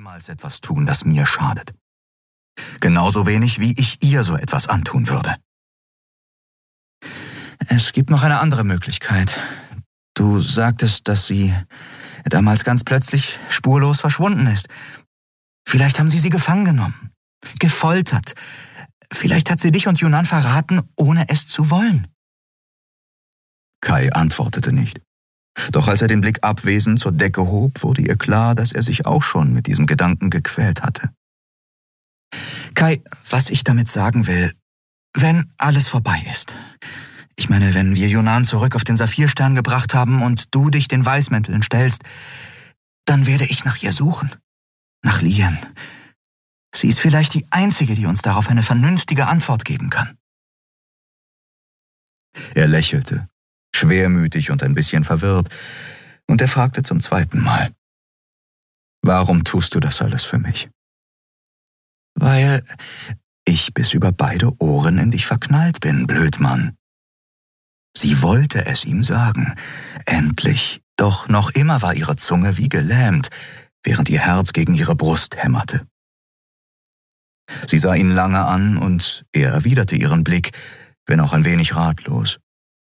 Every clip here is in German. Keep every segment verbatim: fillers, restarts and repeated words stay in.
jemals etwas tun, das mir schadet. Genauso wenig, wie ich ihr so etwas antun würde. Es gibt noch eine andere Möglichkeit. Du sagtest, dass sie damals ganz plötzlich spurlos verschwunden ist. Vielleicht haben sie sie gefangen genommen, gefoltert. Vielleicht hat sie dich und Yunnan verraten, ohne es zu wollen. Kai antwortete nicht. Doch als er den Blick abwesend zur Decke hob, wurde ihr klar, dass er sich auch schon mit diesem Gedanken gequält hatte. Kai, was ich damit sagen will, wenn alles vorbei ist. Ich meine, wenn wir Yunnan zurück auf den Saphirstern gebracht haben und du dich den Weißmänteln stellst, dann werde ich nach ihr suchen. Nach Lien. Sie ist vielleicht die Einzige, die uns darauf eine vernünftige Antwort geben kann. Er lächelte, schwermütig und ein bisschen verwirrt, und er fragte zum zweiten Mal: Warum tust du das alles für mich? Weil ich bis über beide Ohren in dich verknallt bin, Blödmann. Sie wollte es ihm sagen, endlich, doch noch immer war ihre Zunge wie gelähmt, während ihr Herz gegen ihre Brust hämmerte. Sie sah ihn lange an und er erwiderte ihren Blick, wenn auch ein wenig ratlos.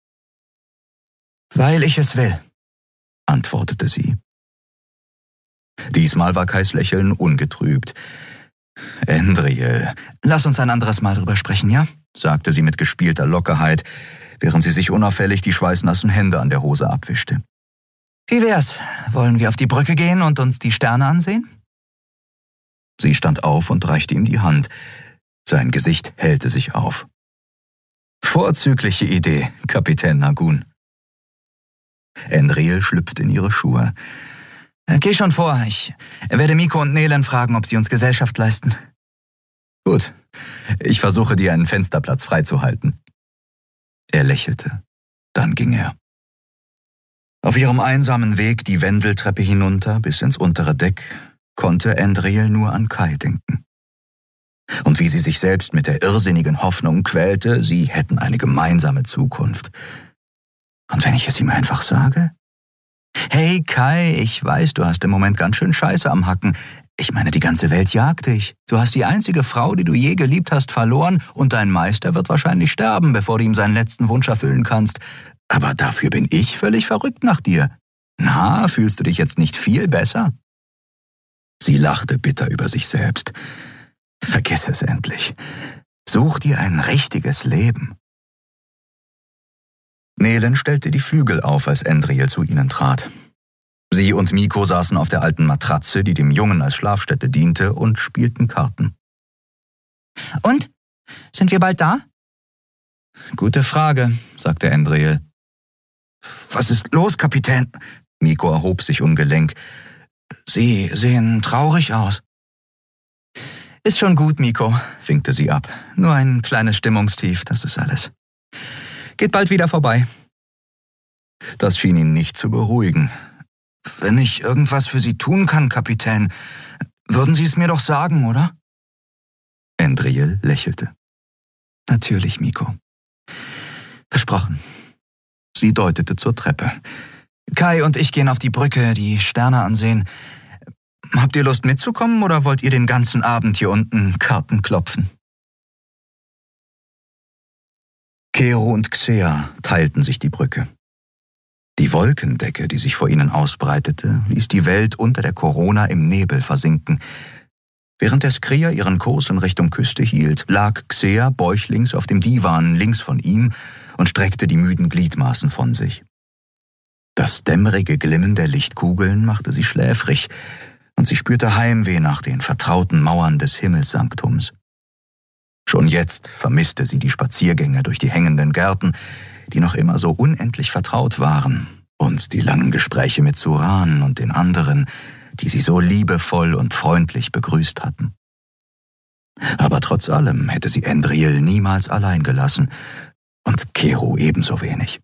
Weil ich es will, antwortete sie. Diesmal war Kais Lächeln ungetrübt. Endriel, lass uns ein anderes Mal drüber sprechen, ja? Sagte sie mit gespielter Lockerheit, während sie sich unauffällig die schweißnassen Hände an der Hose abwischte. Wie wär's? Wollen wir auf die Brücke gehen und uns die Sterne ansehen? Sie stand auf und reichte ihm die Hand. Sein Gesicht hellte sich auf. Vorzügliche Idee, Kapitän Nagun. Endriel schlüpfte in ihre Schuhe. Geh schon vor, ich werde Miko und Nelen fragen, ob sie uns Gesellschaft leisten. Gut, ich versuche dir einen Fensterplatz freizuhalten. Er lächelte, dann ging er. Auf ihrem einsamen Weg die Wendeltreppe hinunter bis ins untere Deck konnte Endriel nur an Kai denken. Und wie sie sich selbst mit der irrsinnigen Hoffnung quälte, sie hätten eine gemeinsame Zukunft. Und wenn ich es ihm einfach sage? Hey Kai, ich weiß, du hast im Moment ganz schön Scheiße am Hacken. Ich meine, die ganze Welt jagt dich. Du hast die einzige Frau, die du je geliebt hast, verloren und dein Meister wird wahrscheinlich sterben, bevor du ihm seinen letzten Wunsch erfüllen kannst. Aber dafür bin ich völlig verrückt nach dir. Na, fühlst du dich jetzt nicht viel besser? Sie lachte bitter über sich selbst. Vergiss es endlich. Such dir ein richtiges Leben. Nelen stellte die Flügel auf, als Endriel zu ihnen trat. Sie und Miko saßen auf der alten Matratze, die dem Jungen als Schlafstätte diente, und spielten Karten. Und? Sind wir bald da? Gute Frage, sagte Endriel. Was ist los, Kapitän? Miko erhob sich ungelenk. Sie sehen traurig aus. Ist schon gut, Miko, winkte sie ab. Nur ein kleines Stimmungstief, das ist alles. Geht bald wieder vorbei. Das schien ihn nicht zu beruhigen. Wenn ich irgendwas für Sie tun kann, Kapitän, würden Sie es mir doch sagen, oder? Endriel lächelte. Natürlich, Miko. Versprochen. Sie deutete zur Treppe. Kai und ich gehen auf die Brücke, die Sterne ansehen. Habt ihr Lust mitzukommen oder wollt ihr den ganzen Abend hier unten Karten klopfen? Kero und Xea teilten sich die Brücke. Die Wolkendecke, die sich vor ihnen ausbreitete, ließ die Welt unter der Corona im Nebel versinken. Während der Skria ihren Kurs in Richtung Küste hielt, lag Xea bäuchlings auf dem Divan links von ihm und streckte die müden Gliedmaßen von sich. Das dämmerige Glimmen der Lichtkugeln machte sie schläfrig, und sie spürte Heimweh nach den vertrauten Mauern des Himmelssanktums. Schon jetzt vermisste sie die Spaziergänge durch die hängenden Gärten, die noch immer so unendlich vertraut waren, und die langen Gespräche mit Suran und den anderen, die sie so liebevoll und freundlich begrüßt hatten. Aber trotz allem hätte sie Endriel niemals allein gelassen und Kero ebenso wenig.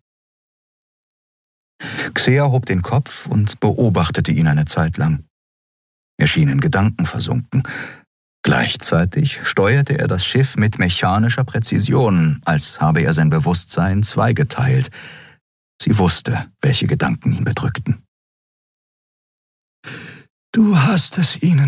Xea hob den Kopf und beobachtete ihn eine Zeit lang. Er schien in Gedanken versunken. Gleichzeitig steuerte er das Schiff mit mechanischer Präzision, als habe er sein Bewusstsein zweigeteilt. Sie wusste, welche Gedanken ihn bedrückten. »Du hast es ihnen